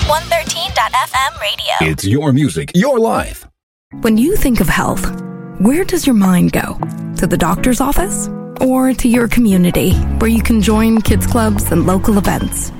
113.FM radio. It's your music, your life. When you think of health, where does your mind go? To the doctor's office? Or to your community, where you can join kids clubs and local events?